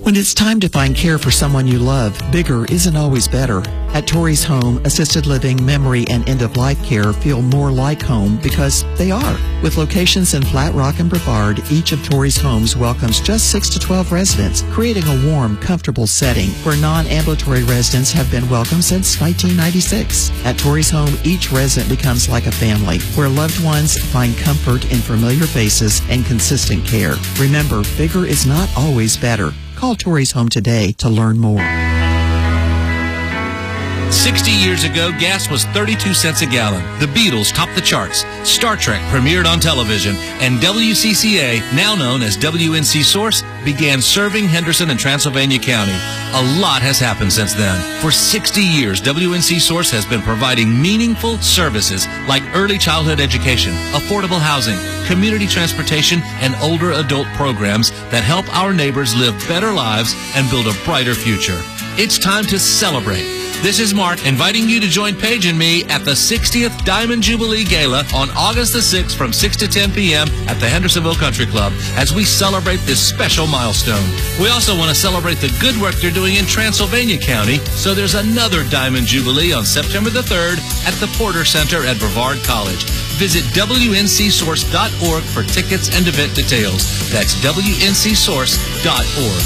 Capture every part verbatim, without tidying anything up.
When it's time to find care for someone you love, bigger isn't always better. At Torrey's Home, assisted living, memory, and end-of-life care feel more like home because they are. With locations in Flat Rock and Brevard, each of Torrey's homes welcomes just six to twelve residents, creating a warm, comfortable setting where non-ambulatory residents have been welcome since nineteen ninety-six. At Torrey's Home, each resident becomes like a family, where loved ones find comfort in familiar faces and consistent care. Remember, bigger is not always better. Call Torrey's Home today to learn more. Sixty years ago, gas was thirty-two cents a gallon. The Beatles topped the charts. Star Trek premiered on television. And W C C A, now known as W N C Source, began serving Henderson and Transylvania County. A lot has happened since then. For sixty years, W N C Source has been providing meaningful services like early childhood education, affordable housing, community transportation, and older adult programs that help our neighbors live better lives and build a brighter future. It's time to celebrate. This is Mark inviting you to join Paige and me at the sixtieth Diamond Jubilee Gala on August the sixth from six to ten p.m. at the Hendersonville Country Club as we celebrate this special milestone. We also want to celebrate the good work they're doing in Transylvania County, so there's another Diamond Jubilee on September the third at the Porter Center at Brevard College. Visit W N C source dot org for tickets and event details. That's W N C source dot org.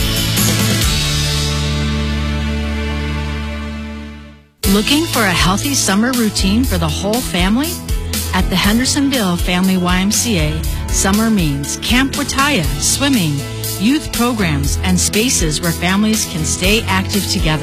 Looking for a healthy summer routine for the whole family? At the Hendersonville Family Y M C A, summer means Camp Wataya, swimming, youth programs, and spaces where families can stay active together.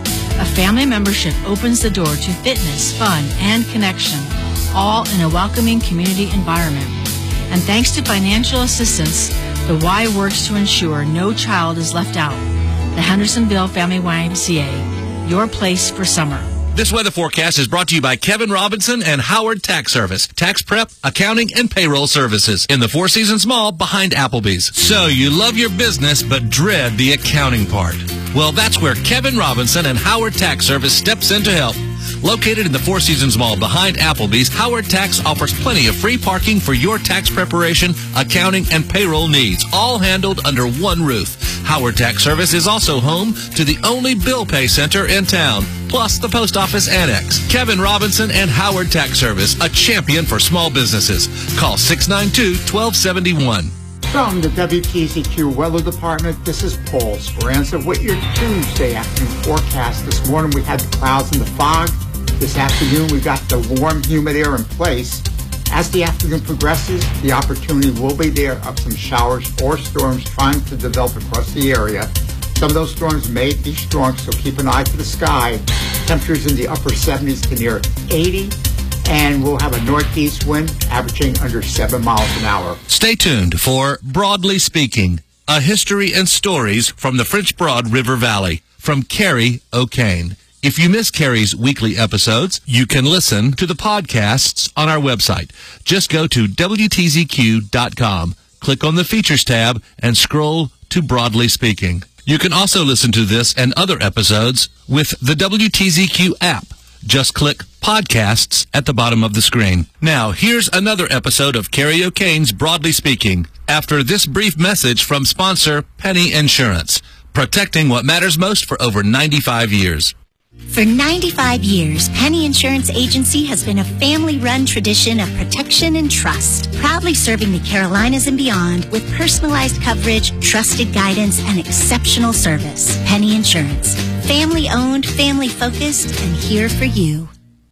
A family membership opens the door to fitness, fun, and connection, all in a welcoming community environment. And thanks to financial assistance, the Y works to ensure no child is left out. The Hendersonville Family Y M C A, your place for summer. This weather forecast is brought to you by Kevin Robinson and Howard Tax Service. Tax prep, accounting, and payroll services. In the Four Seasons Mall behind Applebee's. So you love your business but dread the accounting part. Well, that's where Kevin Robinson and Howard Tax Service steps in to help. Located in the Four Seasons Mall behind Applebee's, Howard Tax offers plenty of free parking for your tax preparation, accounting, and payroll needs, all handled under one roof. Howard Tax Service is also home to the only bill pay center in town, plus the post office annex. Kevin Robinson and Howard Tax Service, a champion for small businesses. Call six nine two, one two seven one. From the W T Z Q Weather Department, this is Paul Speranza with your Tuesday afternoon forecast. This morning we had the clouds and the fog. This afternoon we got the warm, humid air in place. As the afternoon progresses, the opportunity will be there of some showers or storms trying to develop across the area. Some of those storms may be strong, so keep an eye to the sky. Temperatures in the upper seventies to near eighty. And we'll have a northeast wind averaging under seven miles an hour. Stay tuned for Broadly Speaking, a history and stories from the French Broad River Valley, from Carrie O'Kane. If you miss Carrie's weekly episodes, you can listen to the podcasts on our website. Just go to W T Z Q dot com, click on the Features tab, and scroll to Broadly Speaking. You can also listen to this and other episodes with the W T Z Q app. Just click Podcasts at the bottom of the screen. Now, here's another episode of Carrie O'Kane's Broadly Speaking, after this brief message from sponsor Penny Insurance, protecting what matters most for over ninety-five years. For ninety-five years, Penny Insurance Agency has been a family-run tradition of protection and trust, proudly serving the Carolinas and beyond with personalized coverage, trusted guidance, and exceptional service. Penny Insurance, family-owned, family-focused, and here for you.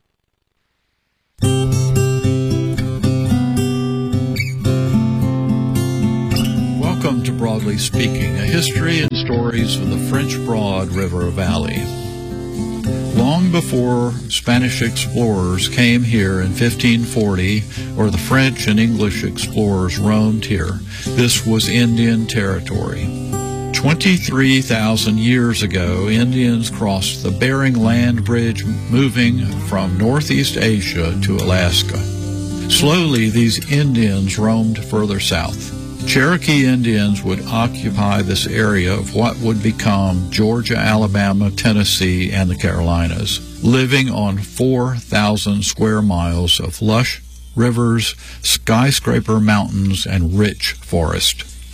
Welcome to Broadly Speaking, a history and stories of the French Broad River Valley. Long before Spanish explorers came here in fifteen forty, or the French and English explorers roamed here, this was Indian territory. twenty-three thousand years ago, Indians crossed the Bering Land Bridge, moving from Northeast Asia to Alaska. Slowly, these Indians roamed further south. Cherokee Indians would occupy this area of what would become Georgia, Alabama, Tennessee, and the Carolinas, living on four thousand square miles of lush rivers, skyscraper mountains, and rich forest.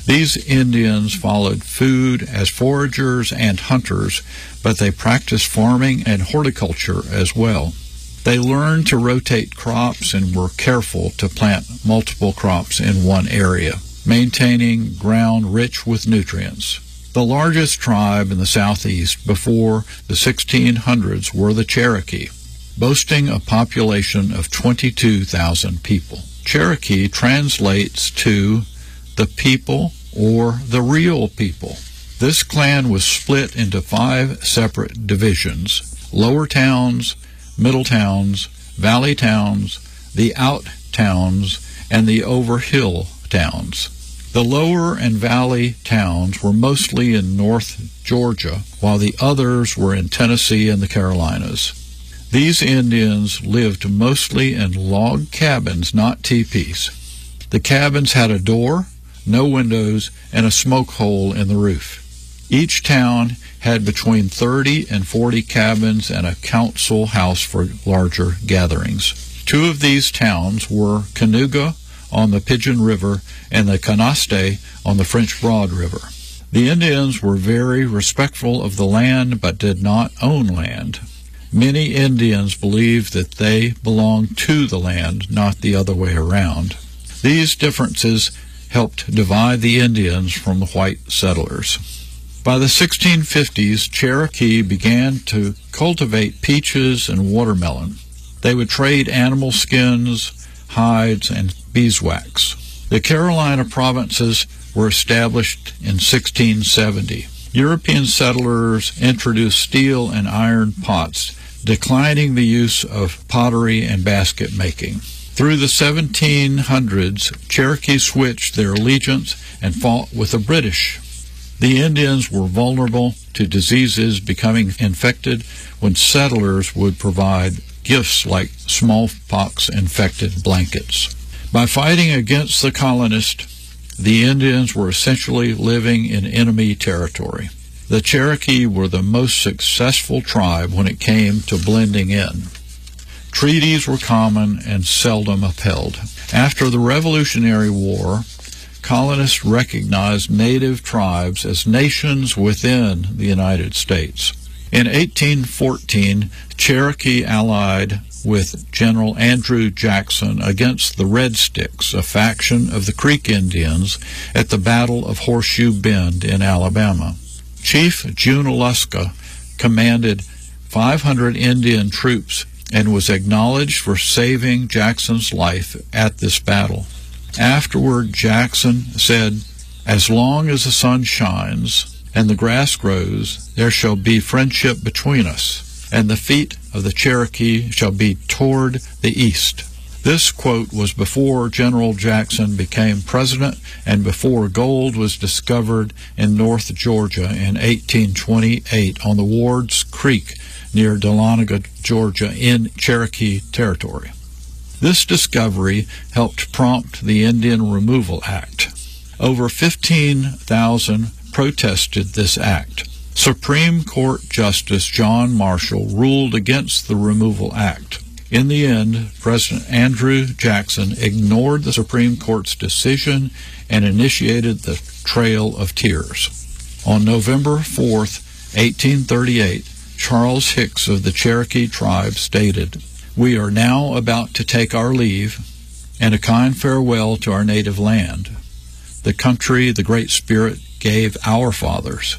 These Indians followed food as foragers and hunters, but they practiced farming and horticulture as well. They learned to rotate crops and were careful to plant multiple crops in one area, maintaining ground rich with nutrients. The largest tribe in the southeast before the sixteen hundreds were the Cherokee, boasting a population of twenty-two thousand people. Cherokee translates to the people or the real people. This clan was split into five separate divisions: lower towns, middle towns, valley towns, the out towns, and the over hill towns. The lower and valley towns were mostly in North Georgia, while the others were in Tennessee and the Carolinas. These Indians lived mostly in log cabins, not teepees. The cabins had a door, no windows, and a smoke hole in the roof. Each town had between thirty and forty cabins and a council house for larger gatherings. Two of these towns were Cayuga on the Pigeon River and the Canasta on the French Broad River. The Indians were very respectful of the land but did not own land. Many Indians believed that they belonged to the land, not the other way around. These differences helped divide the Indians from the white settlers. By the sixteen fifties, Cherokee began to cultivate peaches and watermelon. They would trade animal skins, hides, and beeswax. The Carolina provinces were established in sixteen seventy. European settlers introduced steel and iron pots, declining the use of pottery and basket making. Through the seventeen hundreds, Cherokee switched their allegiance and fought with the British. The Indians were vulnerable to diseases becoming infected when settlers would provide gifts like smallpox-infected blankets. By fighting against the colonists, the Indians were essentially living in enemy territory. The Cherokee were the most successful tribe when it came to blending in. Treaties were common and seldom upheld. After the Revolutionary War, colonists recognized native tribes as nations within the United States. In eighteen fourteen, Cherokee allied with General Andrew Jackson against the Red Sticks, a faction of the Creek Indians, at the Battle of Horseshoe Bend in Alabama. Chief Junaluska commanded five hundred Indian troops and was acknowledged for saving Jackson's life at this battle. Afterward, Jackson said, "As long as the sun shines and the grass grows, there shall be friendship between us, and the feet of the Cherokee shall be toward the east." This quote was before General Jackson became president and before gold was discovered in North Georgia in eighteen twenty-eight on the Wards Creek near Dahlonega, Georgia, in Cherokee territory. This discovery helped prompt the Indian Removal Act. Over fifteen thousand protested this act. Supreme Court Justice John Marshall ruled against the Removal Act. In the end, President Andrew Jackson ignored the Supreme Court's decision and initiated the Trail of Tears. On November fourth, eighteen thirty-eight, Charles Hicks of the Cherokee tribe stated, "We are now about to take our leave and a kind farewell to our native land, the country the Great Spirit gave our fathers.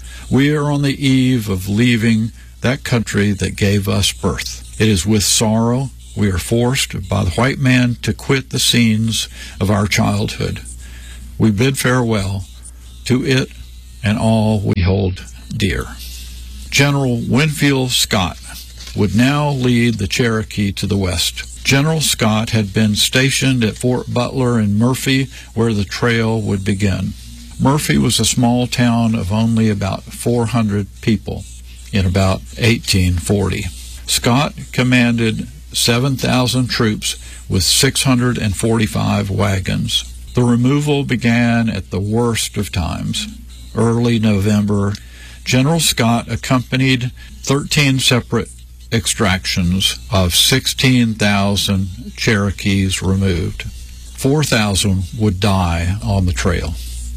We are on the eve of leaving that country that gave us birth. It is with sorrow we are forced by the white man to quit the scenes of our childhood. We bid farewell to it and all we hold dear." General Winfield Scott would now lead the Cherokee to the west. General Scott had been stationed at Fort Butler in Murphy, where the trail would begin. Murphy was a small town of only about four hundred people in about eighteen forty. Scott commanded seven thousand troops with six hundred forty-five wagons. The removal began at the worst of times, early November. General Scott accompanied thirteen separate extractions of sixteen thousand Cherokees removed. four thousand would die on the trail.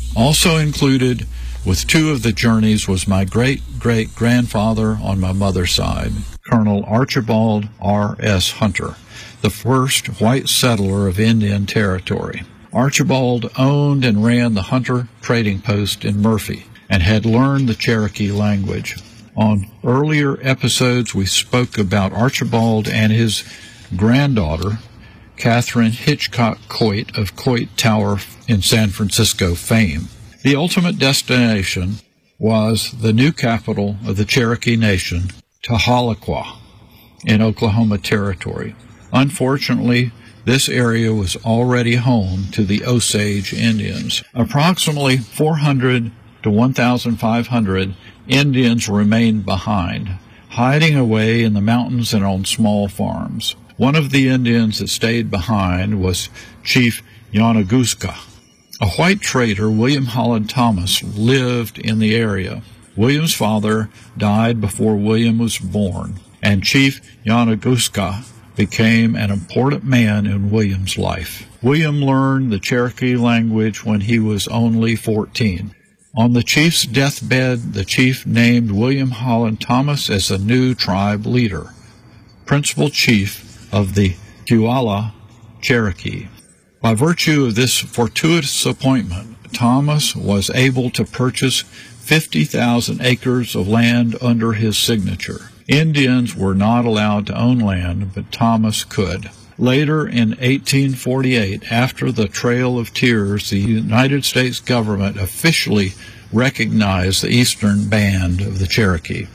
Also included with two of the journeys was my great-great-grandfather on my mother's side, Colonel Archibald R S Hunter, the first white settler of Indian Territory. Archibald owned and ran the Hunter Trading Post in Murphy and had learned the Cherokee language. On earlier episodes, we spoke about Archibald and his granddaughter, Catherine Hitchcock Coit of Coit Tower in San Francisco fame. The ultimate destination was the new capital of the Cherokee Nation, Tahlequah, in Oklahoma Territory. Unfortunately, this area was already home to the Osage Indians. Approximately four hundred to one thousand five hundred Indians remained behind, hiding away in the mountains and on small farms. One of the Indians that stayed behind was Chief Yanaguska. A white trader, William Holland Thomas, lived in the area. William's father died before William was born, and Chief Yanaguska became an important man in William's life. William learned the Cherokee language when he was only fourteen. On the chief's deathbed, the chief named William Holland Thomas as the new tribe leader, principal chief of the Puyallup Cherokee. By virtue of this fortuitous appointment, Thomas was able to purchase fifty thousand acres of land under his signature. Indians were not allowed to own land, but Thomas could. Later, in eighteen forty-eight, after the Trail of Tears, the United States government officially recognized the Eastern Band of the Cherokee.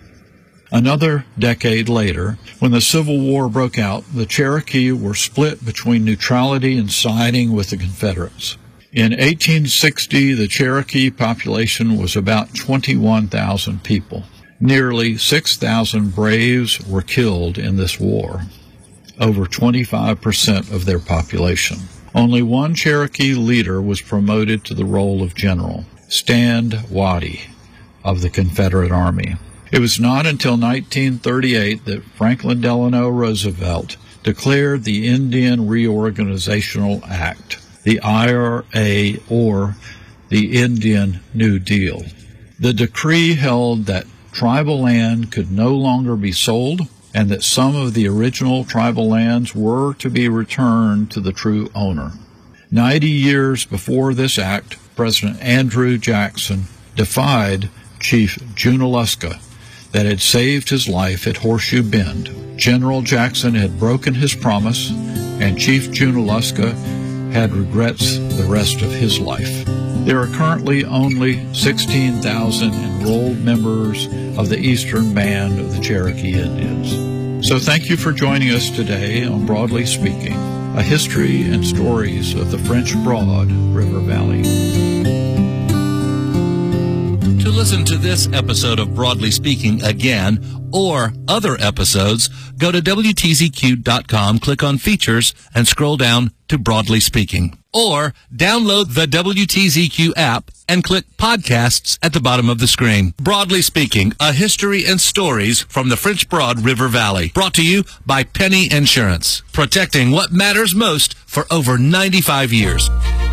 Another decade later, when the Civil War broke out, the Cherokee were split between neutrality and siding with the Confederates. In eighteen sixty, the Cherokee population was about twenty-one thousand people. Nearly six thousand braves were killed in this war, over twenty-five percent of their population. Only one Cherokee leader was promoted to the role of general, Stand Watie of the Confederate Army. It was not until nineteen thirty-eight that Franklin Delano Roosevelt declared the Indian Reorganizational Act, the I R A, or the Indian New Deal. The decree held that tribal land could no longer be sold, and that some of the original tribal lands were to be returned to the true owner. Ninety years before this act, President Andrew Jackson defied Chief Junaluska that had saved his life at Horseshoe Bend. General Jackson had broken his promise, and Chief Junaluska had regrets the rest of his life. There are currently only sixteen thousand enrolled members of the Eastern Band of the Cherokee Indians. So thank you for joining us today on Broadly Speaking, a history and stories of the French Broad River Valley. To listen to this episode of Broadly Speaking again, or other episodes, go to W T Z Q dot com, click on Features, and scroll down to Broadly Speaking. Or download the W T Z Q app and click Podcasts at the bottom of the screen. Broadly Speaking, a history and stories from the French Broad River Valley. Brought to you by Penny Insurance, protecting what matters most for over ninety-five years.